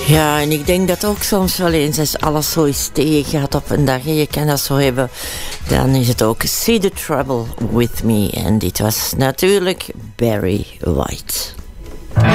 Ja, en ik denk dat ook soms wel eens als alles zo is tegen gaat op een dag en je kan dat zo hebben, dan is het ook See the Trouble with Me. En dit was natuurlijk Barry White.